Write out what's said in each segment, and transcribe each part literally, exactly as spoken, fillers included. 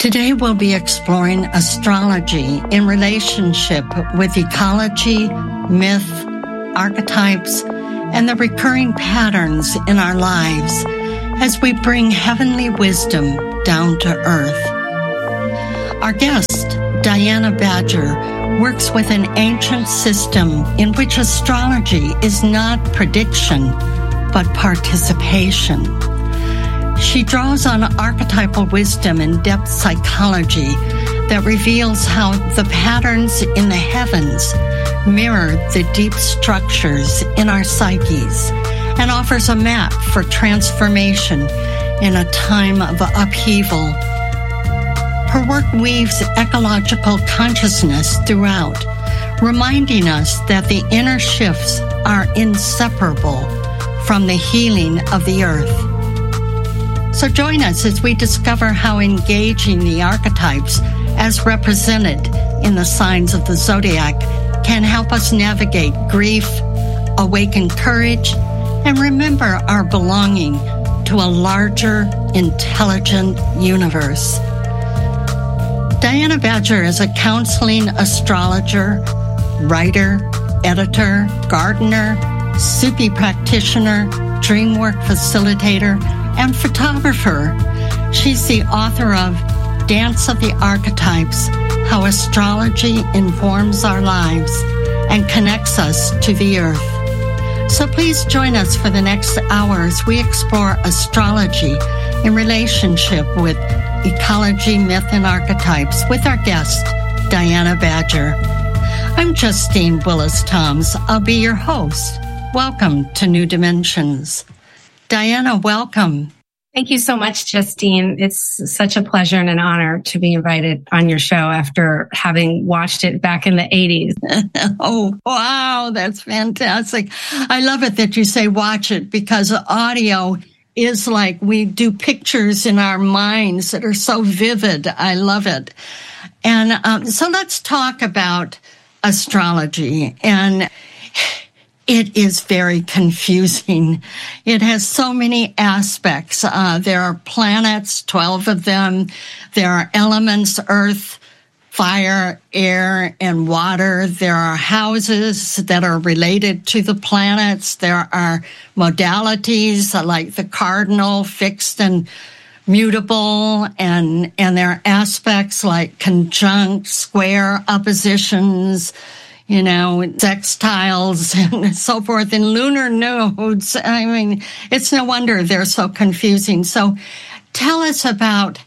Today we'll be exploring astrology in relationship with ecology, myth, archetypes, and the recurring patterns in our lives as we bring heavenly wisdom down to earth. Our guest, Diana Badger, works with an ancient system in which astrology is not prediction, but participation. She draws on archetypal wisdom and depth psychology that reveals how the patterns in the heavens mirror the deep structures in our psyches and offers a map for transformation in a time of upheaval. Her work weaves ecological consciousness throughout, reminding us that the inner shifts are inseparable from the healing of the earth. So join us as we discover how engaging the archetypes as represented in the signs of the zodiac can help us navigate grief, awaken courage, and remember our belonging to a larger, intelligent universe. Diana Badger is a counseling astrologer, writer, editor, gardener, Supi practitioner, dreamwork facilitator, and photographer. She's the author of Dance of the Archetypes, How Astrology Informs Our Lives and Connects Us to the Earth. So please join us for the next hour as we explore astrology in relationship with ecology, myth, and archetypes with our guest, Diana Badger. I'm Justine Willis-Toms. I'll be your host. Welcome to New Dimensions. Diana, welcome. Thank you so much, Justine. It's such a pleasure and an honor to be invited on your show after having watched it back in the eighties. Oh, wow. That's fantastic. I love it that you say watch it because audio is like we do pictures in our minds that are so vivid. I love it. And um, so let's talk about astrology. And it is very confusing. It has so many aspects. Uh, there are planets, twelve of them. There are elements, earth, fire, air, and water. There are houses that are related to the planets. There are modalities like the cardinal, fixed and mutable, and, and there are aspects like conjunct, square, oppositions, you know, sextiles and so forth, and lunar nodes. I mean, it's no wonder they're so confusing. So tell us about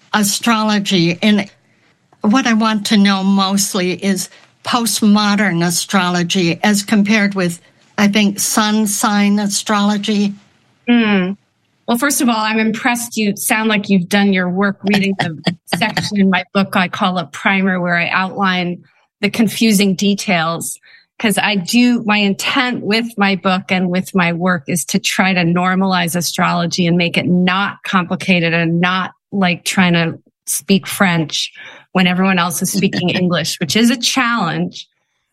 astrology. And what I want to know mostly is postmodern astrology as compared with, I think, sun sign astrology. Mm. Well, first of all, I'm impressed. You sound like you've done your work reading the section in my book I call a primer, where I outline the confusing details, because I do, my intent with my book and with my work is to try to normalize astrology and make it not complicated and not like trying to speak French when everyone else is speaking English, which is a challenge.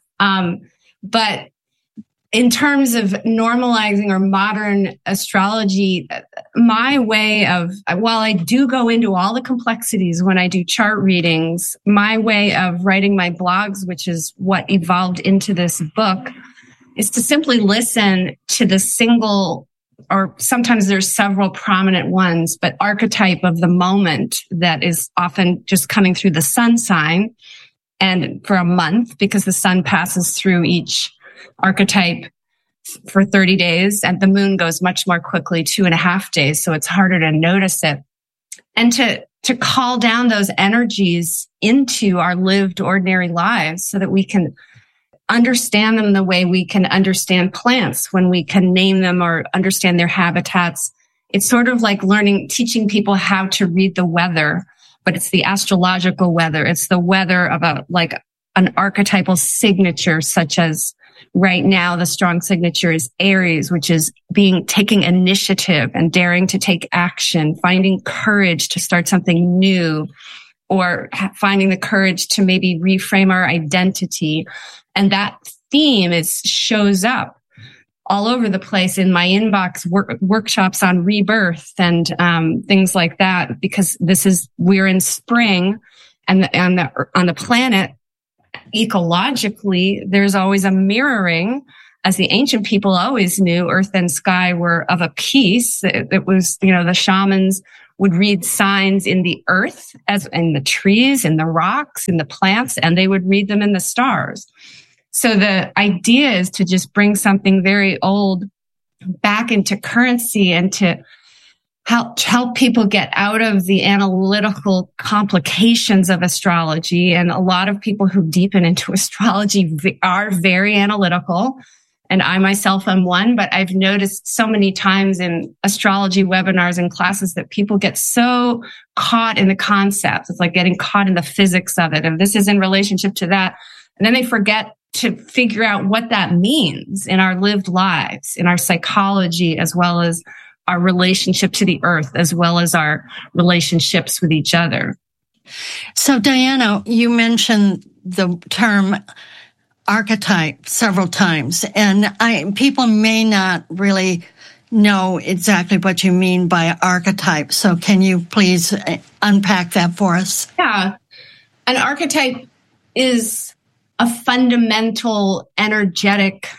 Um, but in terms of normalizing or modern astrology, my way of, while I do go into all the complexities when I do chart readings, my way of writing my blogs, which is what evolved into this book, is to simply listen to the single, or sometimes there's several prominent ones, but archetype of the moment that is often just coming through the sun sign, and for a month, because the sun passes through each archetype for thirty days, and the moon goes much more quickly, two and a half days. So it's harder to notice it. And to, to call down those energies into our lived ordinary lives so that we can understand them the way we can understand plants, when we can name them or understand their habitats. It's sort of like learning, teaching people how to read the weather, but it's the astrological weather. It's the weather of a, like an archetypal signature, such as right now, the strong signature is Aries, which is being, taking initiative and daring to take action, finding courage to start something new, or finding the courage to maybe reframe our identity. And that theme is shows up all over the place in my inbox, work, workshops on rebirth and um, things like that, because this is, we're in spring, and the, and the, on the planet, ecologically, there's always a mirroring. As the ancient people always knew, earth and sky were of a piece. It, it was, you know, the shamans would read signs in the earth, as in the trees, in the rocks, in the plants, and they would read them in the stars. So the idea is to just bring something very old back into currency and to help, help people get out of the analytical complications of astrology. And a lot of people who deepen into astrology are very analytical. And I myself am one, but I've noticed so many times in astrology webinars and classes that people get so caught in the concepts. It's like getting caught in the physics of it. And this is in relationship to that. And then they forget to figure out what that means in our lived lives, in our psychology, as well as our relationship to the earth, as well as our relationships with each other. So, Diana, you mentioned the term archetype several times, and I, people may not really know exactly what you mean by archetype. So can you please unpack that for us? Yeah. An archetype is a fundamental energetic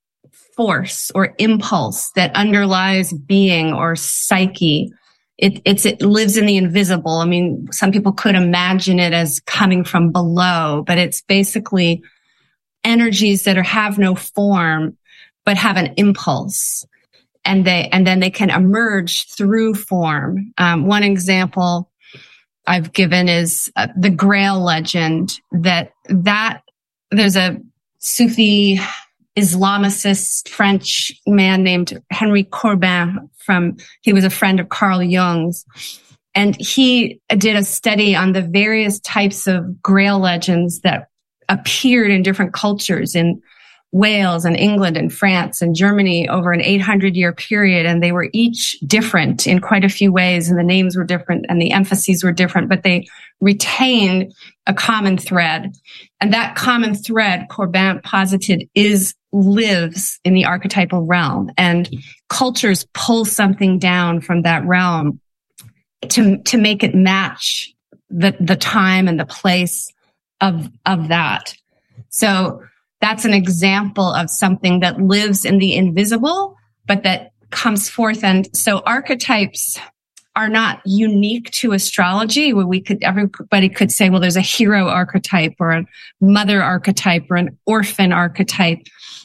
force or impulse that underlies being or psyche. It, it's, it lives in the invisible. I mean, some people could imagine it as coming from below, but it's basically energies that are, have no form, but have an impulse. And they, and then they can emerge through form. Um, one example I've given is uh, the Grail legend, that, that there's a Sufi Islamicist French man named Henry Corbin from, he was a friend of Carl Jung's. And he did a study on the various types of Grail legends that appeared in different cultures in Wales and England and France and Germany over an eight hundred year period. And they were each different in quite a few ways. And the names were different and the emphases were different, but they retained a common thread. And that common thread, Corbin posited, is lives in the archetypal realm. And cultures pull something down from that realm to, to make it match the, the time and the place of, of that. So that's an example of something that lives in the invisible, but that comes forth. And so archetypes are not unique to astrology, where we could, everybody could say, well, there's a hero archetype or a mother archetype or an orphan archetype.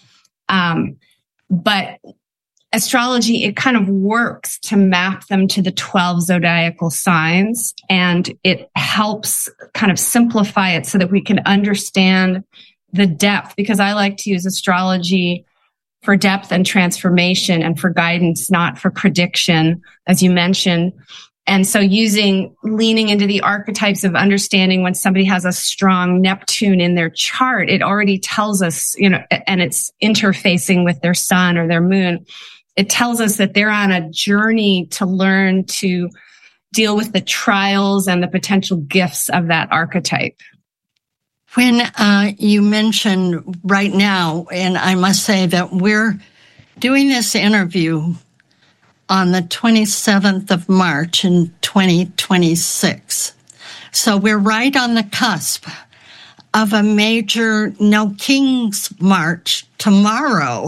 Um, but astrology, it kind of works to map them to the twelve zodiacal signs, and it helps kind of simplify it so that we can understand the depth, because I like to use astrology for depth and transformation and for guidance, not for prediction, as you mentioned. And so using, leaning into the archetypes of understanding when somebody has a strong Neptune in their chart, it already tells us, you know, and it's interfacing with their sun or their moon. It tells us that they're on a journey to learn to deal with the trials and the potential gifts of that archetype. When uh, you mentioned right now, and I must say that we're doing this interview on the twenty-seventh of March in twenty twenty-six. So we're right on the cusp of a major No Kings March tomorrow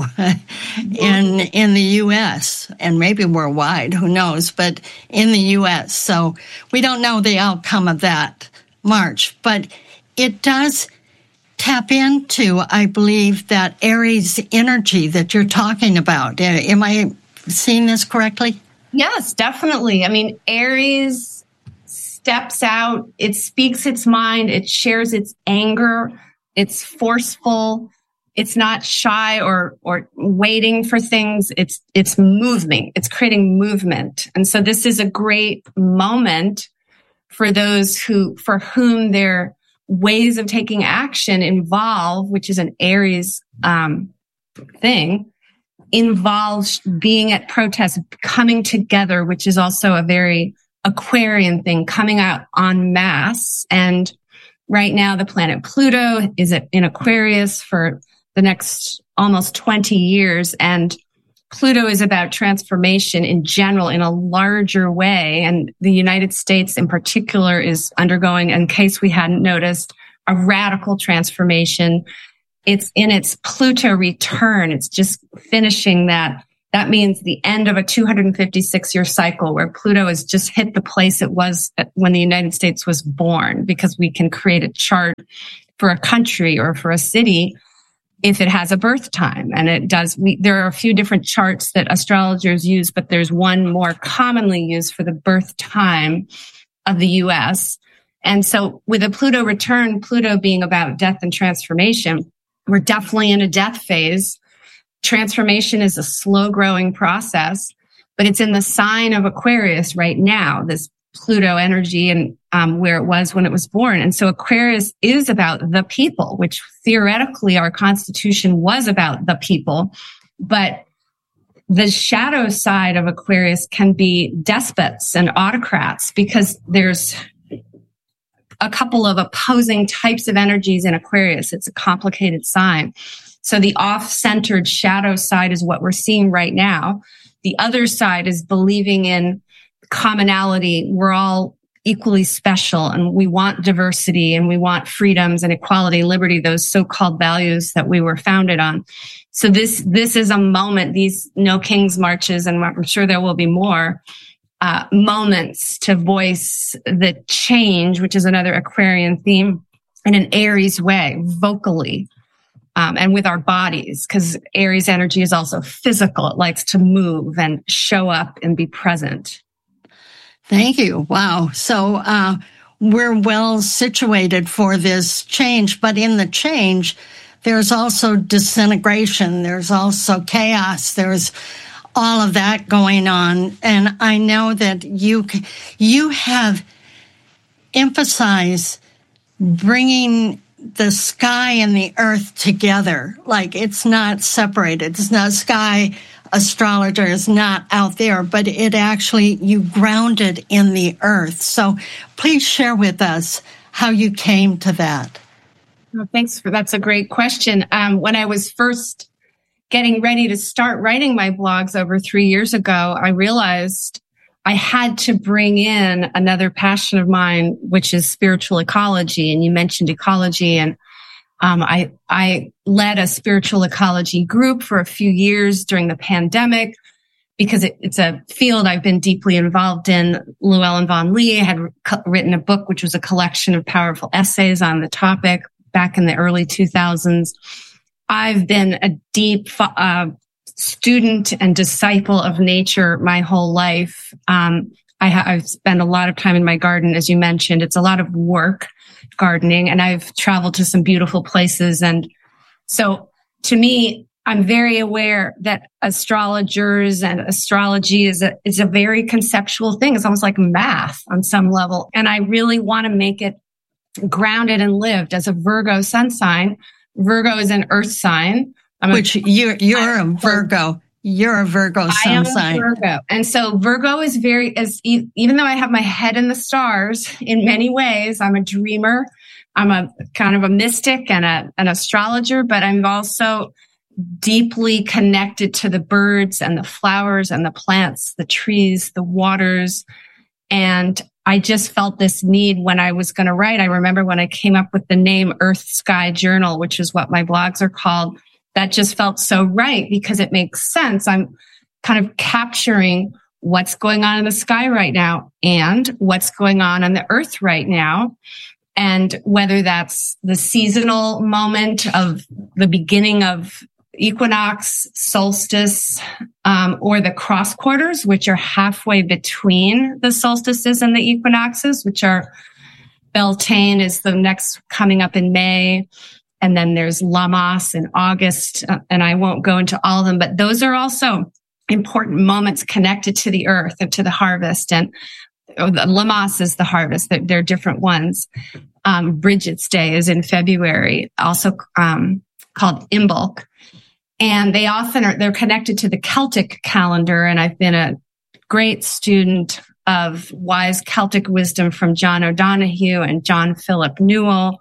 in in the U S and maybe worldwide, who knows, but in the U S. So we don't know the outcome of that march, but it does tap into, I believe, that Aries energy that you're talking about. Am I seeing this correctly? Yes, definitely. I mean, Aries steps out, it speaks its mind, it shares its anger, it's forceful, it's not shy or or waiting for things, it's it's moving, it's creating movement. And so this is a great moment for those who, for whom their ways of taking action involve, which is an Aries um, thing, involves being at protest, coming together, which is also a very Aquarian thing, coming out en masse. And right now, the planet Pluto is in Aquarius for the next almost twenty years. And Pluto is about transformation in general in a larger way. And the United States in particular is undergoing, in case we hadn't noticed, a radical transformation. It's in its Pluto return. It's just finishing that. That means the end of a two hundred fifty-six year cycle where Pluto has just hit the place it was when the United States was born, because we can create a chart for a country or for a city if it has a birth time. And it does. We, there are a few different charts that astrologers use, but there's one more commonly used for the birth time of the U S. And so with a Pluto return, Pluto being about death and transformation, we're definitely in a death phase. Transformation is a slow growing process, but it's in the sign of Aquarius right now, this Pluto energy and um, where it was when it was born. And so Aquarius is about the people, which theoretically our Constitution was about the people. But the shadow side of Aquarius can be despots and autocrats, because there's a couple of opposing types of energies in Aquarius. It's a complicated sign. So the off-centered shadow side is what we're seeing right now. The other side is believing in commonality. We're all equally special, and we want diversity, and we want freedoms and equality, liberty, those so-called values that we were founded on. So this, this is a moment, these No Kings marches, and I'm sure there will be more, uh, moments to voice the change, which is another Aquarian theme, in an Aries way, vocally. Um, and with our bodies, because Aries energy is also physical. It likes to move and show up and be present. Thank you. Wow. So uh, we're well situated for this change, but in the change, there's also disintegration. There's also chaos. There's all of that going on. And I know that you you have emphasized bringing the sky and the earth together. Like, it's not separated. It's not sky astrologer is not out there, but it actually, you grounded in the earth. So please share with us how you came to that. Well, thanks for, that's a great question. Um, when I was first getting ready to start writing my blogs over three years ago, I realized I had to bring in another passion of mine, which is spiritual ecology. And you mentioned ecology, and um, I I led a spiritual ecology group for a few years during the pandemic, because it, it's a field I've been deeply involved in. Llewellyn Vaughan-Lee had co- written a book, which was a collection of powerful essays on the topic back in the early two thousands. I've been a deep uh, student and disciple of nature my whole life. Um, I ha- I've spent a lot of time in my garden, as you mentioned. It's a lot of work, gardening, and I've traveled to some beautiful places. And so to me, I'm very aware that astrologers and astrology is a, is a very conceptual thing. It's almost like math on some level. And I really want to make it grounded and lived. As a Virgo sun sign, Virgo is an earth sign. I'm Which a, you're, you're a Virgo. You're a Virgo sun I am sign. A Virgo. And so Virgo is very, as even though I have my head in the stars in many ways, I'm a dreamer. I'm a kind of a mystic and a, an astrologer, but I'm also deeply connected to the birds and the flowers and the plants, the trees, the waters. And I just felt this need when I was going to write. I remember when I came up with the name Earth Sky Journal, which is what my blogs are called. That just felt so right, because it makes sense. I'm kind of capturing what's going on in the sky right now and what's going on on the earth right now. And whether that's the seasonal moment of the beginning of equinox, solstice, um, or the cross quarters, which are halfway between the solstices and the equinoxes, which are Beltane is the next coming up in May. And then there's Lammas in August, uh, and I won't go into all of them, but those are also important moments connected to the earth and to the harvest. And oh, the Lammas is the harvest. They're, they're different ones. Um, Bridget's Day is in February, also um, called Imbolc. And they often are, they're connected to the Celtic calendar. And I've been a great student of wise Celtic wisdom from John O'Donohue and John Philip Newell,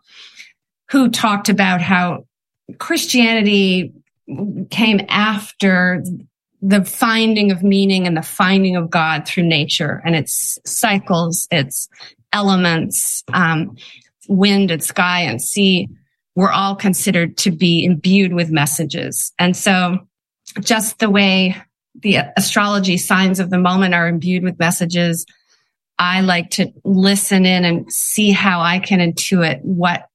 who talked about how Christianity came after the finding of meaning and the finding of God through nature and its cycles, its elements, um, wind and sky and sea, were all considered to be imbued with messages. And so just the way the astrology signs of the moment are imbued with messages, I like to listen in and see how I can intuit what